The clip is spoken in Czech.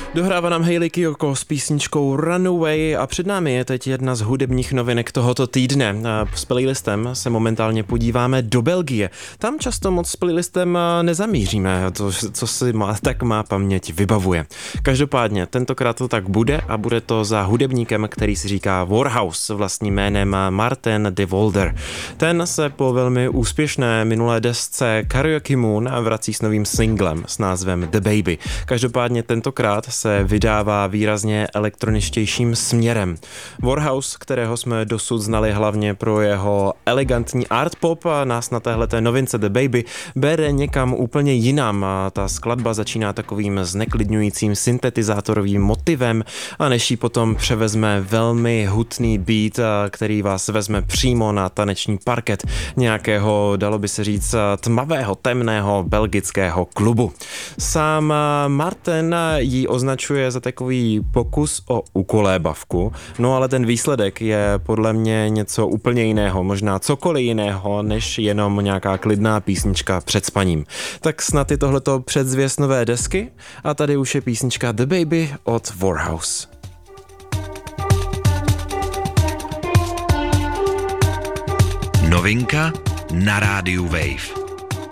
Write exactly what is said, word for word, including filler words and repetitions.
Dohrává nám Hayley Kiyoko s písničkou Runaway a před námi je teď jedna z hudebních novinek tohoto týdne. S playlistem se momentálně podíváme do Belgie. Tam často moc s playlistem nezamíříme, to, co si má, tak má paměť vybavuje. Každopádně tentokrát to tak bude a bude to za hudebníkem, který si říká Warhouse, vlastním jménem Martin de Volder. Ten se po velmi úspěšné minulé desce Karaoke Moon vrací s novým singlem s názvem The Baby. Každopádně tentokrát se vydává výrazně elektroničtějším směrem. Warhouse, kterého jsme dosud znali hlavně pro jeho elegantní art pop, a nás na téhleté novince The Baby bere někam úplně jinam. A ta skladba začíná takovým zneklidňujícím syntetizátorovým motivem a než ji potom převezme velmi hutný beat, který vás vezme přímo na taneční parket nějakého, dalo by se říct, tmavého, temného belgického klubu. Sám Martin ji označuje za takový pokus o ukolébavku, no ale ten výsledek je podle mě něco úplně jiného, možná cokoliv jiného, než jenom nějaká klidná písnička před spaním. Tak snad je tohleto předzvěst nové desky a tady už je písnička The Baby od Warhouse. Novinka na rádiu Wave.